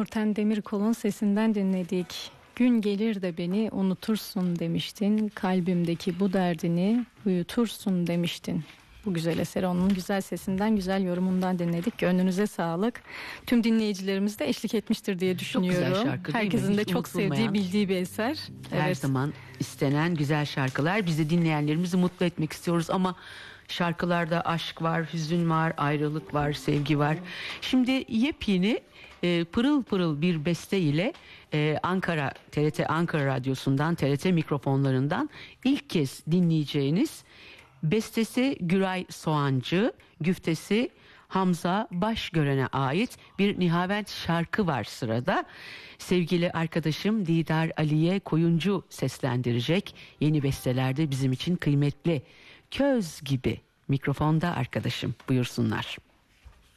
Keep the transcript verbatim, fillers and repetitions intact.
Nurten Demirkol'un sesinden dinledik. Gün gelir de beni unutursun demiştin. Kalbimdeki bu derdini uyutursun demiştin. Bu güzel eseri onun güzel sesinden, güzel yorumundan dinledik. Gönlünüze sağlık. Tüm dinleyicilerimiz de eşlik etmiştir diye düşünüyorum. Çok güzel şarkı değil mi? Herkesin de Hiç çok sevdiği, bildiği bir eser. Her Evet. zaman istenen güzel şarkılar. Biz de dinleyenlerimizi mutlu etmek istiyoruz ama şarkılarda aşk var, hüzün var, ayrılık var, sevgi var. Şimdi yepyeni e, pırıl pırıl bir beste ile e, Ankara, T R T Ankara Radyosu'ndan, T R T mikrofonlarından ilk kez dinleyeceğiniz bestesi Güray Soğancı, güftesi Hamza Başgören'e ait bir Nihavent şarkı var sırada. Sevgili arkadaşım Didar Aliye Koyuncu seslendirecek. Yeni bestelerde bizim için kıymetli. Köz gibi mikrofonda arkadaşım, buyursunlar.